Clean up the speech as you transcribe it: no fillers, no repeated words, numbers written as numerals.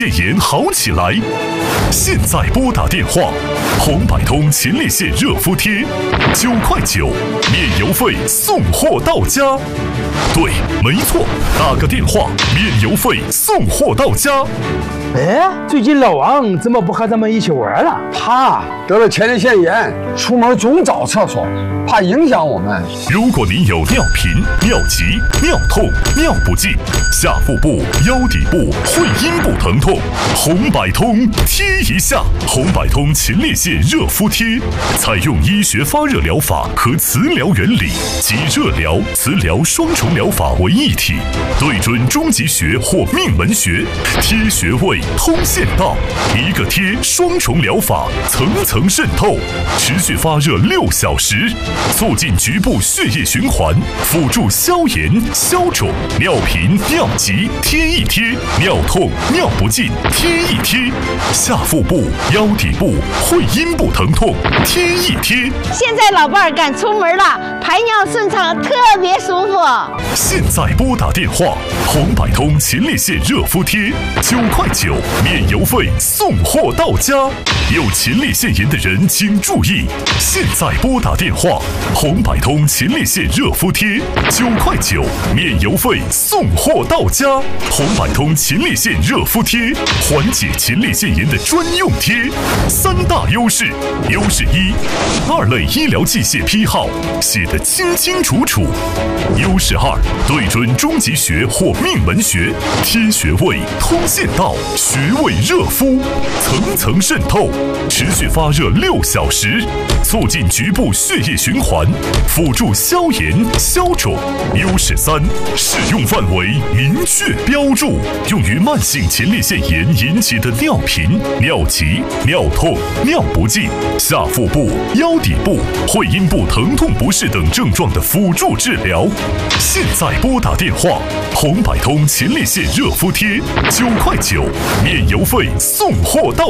腺炎好起来。现在拨打电话，红百通前列腺热敷贴，9块9，免邮费送货到家。对，没错，打个电话，免邮费送货到家。 哎，最近老王怎么不和咱们一起玩了？ 他得了前列腺炎，出门总找厕所，怕影响我们。 如果您有尿频、尿急、尿痛、尿不尽、下腹部、腰底部、会阴部疼痛，红百通贴一下。红百通前列腺热敷贴，采用医学发热疗法和磁疗原理，集热疗、磁疗双重疗法为一体，对准中极穴或命门穴，贴穴位通线道，一个贴双重疗法，层层渗透，持续发热6小时，促进局部血液循环，辅助消炎消肿。尿频、尿急贴一贴，尿痛、尿不尽贴一贴，下腹部、腰底部、会阴部疼痛贴一贴。 现在老伴儿敢出门了，排尿顺畅，特别舒服。 现在拨打电话，红百通前列腺热敷贴，9块9，免邮费送货到家。有前列腺炎的人请注意，现在拨打电话，红百通前列腺热敷贴，9块9，免邮费送货到家。红百通前列腺热敷贴，缓解前列腺炎的专用贴，3大优势。优势1，2类医疗器械批号写得清清楚楚。优势2，对准中极穴或命门穴，贴穴位通线道，穴位热敷，层层渗透，持续发热6小时，促进局部血液循环，辅助消炎消肿。优势3，适用范围明确标注，用于慢性前列腺炎引起的尿频、尿急、尿痛、尿不尽、下腹部、腰底部、会阴部疼痛不适等症状的辅助治疗。现在拨打电话，红百通前列腺热敷贴，9块9，免邮费送货到